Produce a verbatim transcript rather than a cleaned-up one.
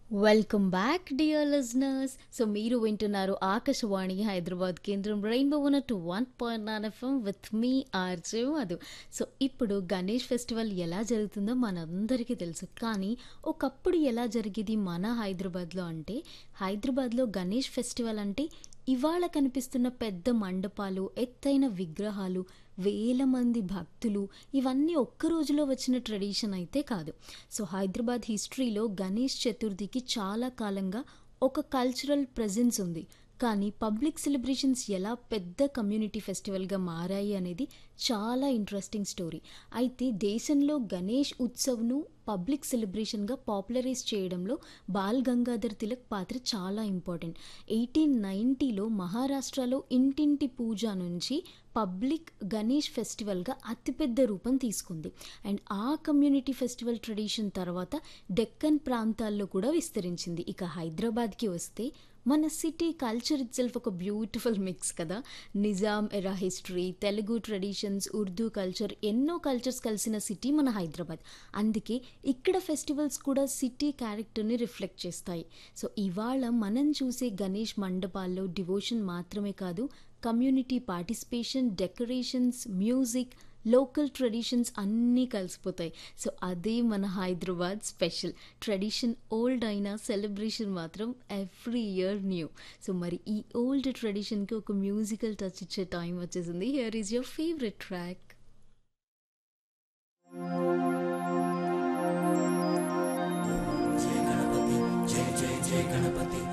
Welcome back dear listeners. So మీరు వింటున్నారు ఆకాశవాణి హైదరాబాద్ కేంద్రం rainbow one to one point nine FM with me RJ Madhu. So ఇప్పుడు Ganesh festival ఎలా జరుగుతుందో మనందరికీ తెలుసు. కానీ ఒకప్పుడు ఎలా జరిగేది మన హైదరాబాద్లో అంటే, హైదరాబాద్లో గణేష్ ఫెస్టివల్ అంటే ఇవాళ కనిపిస్తున్న పెద్ద మండపాలు, ఎత్తైన విగ్రహాలు, వేల మంది భక్తులు, ఇవన్నీ ఒక్క రోజులో వచ్చిన ట్రెడిషన్ అయితే కాదు. సో హైదరాబాద్ హిస్టరీలో గణేష్ చతుర్థికి చాలా కాలంగా ఒక కల్చరల్ ప్రెజెన్స్ ఉంది. కానీ పబ్లిక్ సెలబ్రేషన్స్ ఎలా పెద్ద కమ్యూనిటీ ఫెస్టివల్గా మారాయి అనేది చాలా ఇంట్రెస్టింగ్ స్టోరీ. అయితే దేశంలో గణేష్ ఉత్సవ్ను పబ్లిక్ సెలబ్రేషన్గా పాపులరైజ్ చేయడంలో బాల్ గంగాధర్ తిలక్ పాత్ర చాలా ఇంపార్టెంట్. ఎయిటీన్ నైంటీలో మహారాష్ట్రలో ఇంటింటి పూజ నుంచి పబ్లిక్ గణేష్ ఫెస్టివల్గా అతిపెద్ద రూపం తీసుకుంది. అండ్ ఆ కమ్యూనిటీ ఫెస్టివల్ ట్రెడిషన్ తర్వాత డెక్కన్ ప్రాంతాల్లో కూడా విస్తరించింది. ఇక హైదరాబాద్కి వస్తే మన సిటీ కల్చర్ ఇట్సెల్ఫ్ ఒక బ్యూటిఫుల్ మిక్స్ కదా. నిజాం ఎరా history, Telugu traditions, Urdu culture, ఎన్నో కల్చర్స్ కలిసిన సిటీ మన హైదరాబాద్. అందుకే ఇక్కడ ఫెస్టివల్స్ కూడా సిటీ క్యారెక్టర్ని రిఫ్లెక్ట్ చేస్తాయి. సో ఇవాళ మనం చూసే గణేష్ మండపాల్లో డివోషన్ మాత్రమే కాదు, community participation, decorations, music, local traditions అన్నీ కలిసిపోతాయి. సో అదే మన హైదరాబాద్ స్పెషల్. ట్రెడిషన్ ఓల్డ్ అయినా సెలబ్రేషన్ మాత్రం ఎవ్రీ ఇయర్ న్యూ. సో మరి ఈ ఓల్డ్ ట్రెడిషన్కి ఒక మ్యూజికల్ టచ్ ఇచ్చే టైం వచ్చేసింది. Here is your favourite track. Jaya Ganapati Jaya Jaya Jaya Ganapati